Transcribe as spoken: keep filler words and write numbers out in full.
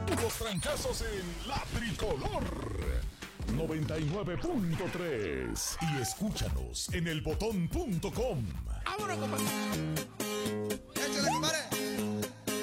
Los trancazos en La Tricolor noventa y nueve punto tres y escúchanos en el botón punto com. ¡Vámonos, compadre!